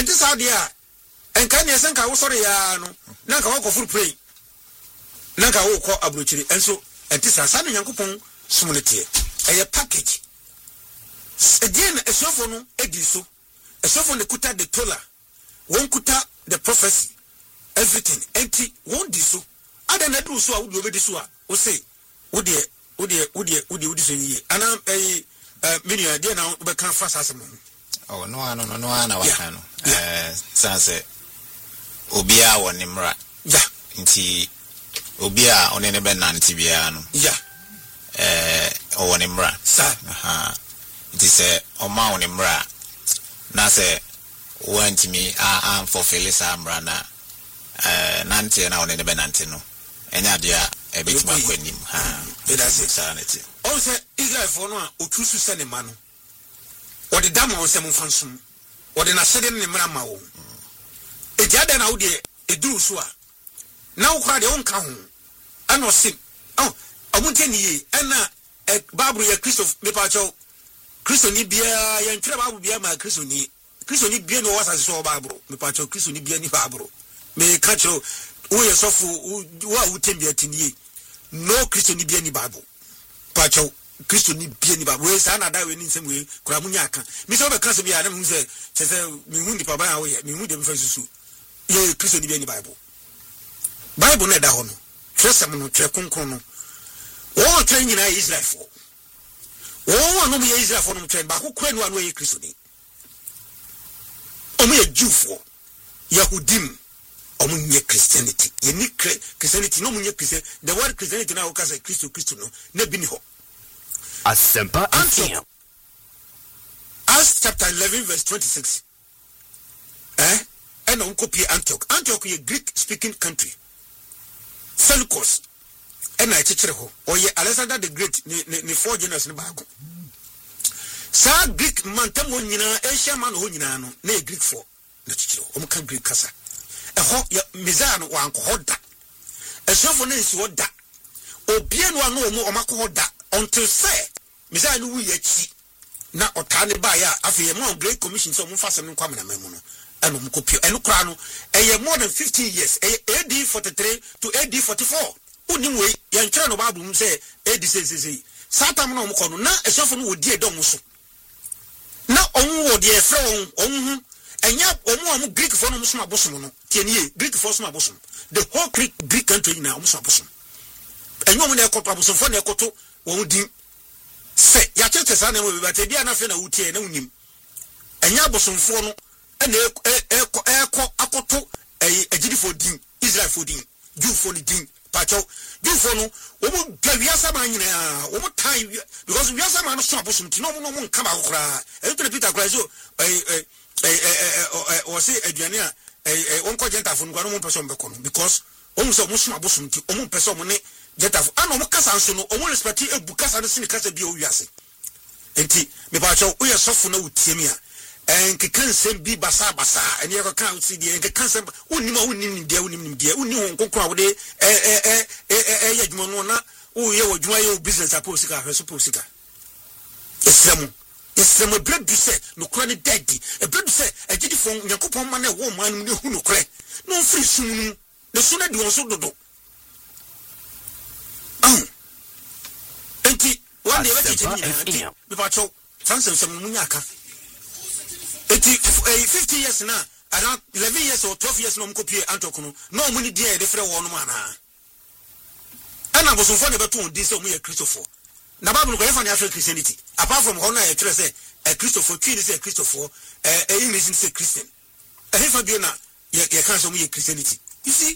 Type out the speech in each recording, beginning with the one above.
and this idea and can you send ka sorry ya no na ka wo full pray na ka wo ko abrochiri enso this asa no Nyankopon sumunete a package again esofo no edi so esofo ne kuta the tola won kuta the prophecy everything empty won di so ada na do so a wo obedi so a wo say wo de so yi ana menu dia na be kan fa sase mo oh no ana wa kan no sanse obia woni mra ya nti obia onene be nanti bia no ya woni mra sa nti se oma woni mra na se want me for Felisa mra na nanti na onene be nanti no enya dia ebetima kwanim that's it sanity also Israel for no otusu se ne ma no odi dama won se mo fansum odi na sede ne mra ma wo ejiada na wo de eduru so a na wo kwa de won ka ho ana osim amunte ni ye ana Bible ya Christopher me pa cho Christo ni bia ya ntwe Bible bia ma Christo ni bia no wasa so Bible me pa cho Christo ni bia ni Bible me ka cho wo ye sofu wo utembia tinie no Christo ni bia ni Bible pa cho Christo ni bia ni Bible we sa na da we ni nsem we kura munya aka mi so be ka se bia na mu se mi hu ndi pa ba wo ye mi hu de mfa susu ye Christo ni bia ni Bible na da ho no twesem no twe konkon no wo twen nyina Israel for wo no me Israel for no twen ba ko kwenu anu ye Christo ni omu ye Jew for Yahudim omu nye Christianity ye ni Christianity no mu nye Christian the word Christianity na wo ka say Christo no na bi ni ho Asempa FM Acts chapter 11 verse 26 and on copy Antioch ye Greek speaking country Seleucus and I teach ho or ye Alexander the Great ni 4 generals ni baako sa Greek man tamo nyina Asia man ho nyina no na Greek 4 na teach ho o kan Greek kasa ho ya mizano wa ankohoda esofo na esi hoda obie no anu omo omakohoda until say mizano wu yachi na otane ba ya afi mo Great Commission so mo fasem no kwamna mamu no eno mo kopio eno kra no more than 15 years AD 43 to AD 44 unimwe ya nkyere no Bible mu say AD say Satan no mo kono na esofo no wodi edom so na onwo wodi efre onhu enya omo Greek for no mo soma bosom no tienie Greek for soma bosom the whole Greek country na omo soma bosom enyo mo na ekoto bosom for na ekoto won din se ya chete sa na mo be bate bia na fe na wutie na unim enya bosom for no na eko akoto agidi for din Israel for din Jew for din pacho Jew for no omo gawiasa ma nyina omo time because wiasa ma no so bosom ti no mo nka ba kokora e Peter kra so o say aduane a won ko jenta fo no mo person be kono because omo so mo so abosum ti omo person mo ne jenta fo ana mo kasa so no omo respect ebu kasa no sini kasa bi o wiase enti me ba cho o ye sofo na wutiemi a enke kanse bi basa ene ye ko kan si die enke kanse unim dia uni hon kokko wo de ye djumo no na o ye wo djuma ye business aposika hweso posika Esremo blood du say no kra ne daddy e blood say e gidi fon Yakobon ma na wo man ne hu no kra no free sunu ne sunu de won so dodo enti one day we teach me ba cho sansen sem munya aka enti 50 years na around 11 years or 12 years no mkopie Antioch no mu ni dia de frɛ wo no ma na ana bosomfo ne beto on di say o mu ye Christopher na Bible ko yefa na African Christianity apart from how na ye tell say a Christopher twin say Christopher English say Christian hefa bi na ye kan so mu ye Christianity you see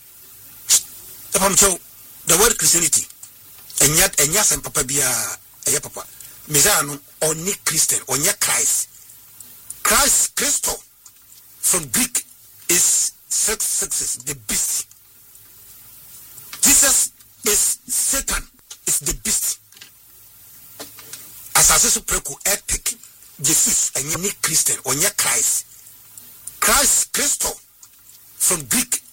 the word Christianity enya sem papa bia eye papa mezano oni Christian onya Christ Christo from Greek is success the beast. Jesus is Satan is the beast. Asase so preko epic Jesus enya Christian onya Christ Christo from Greek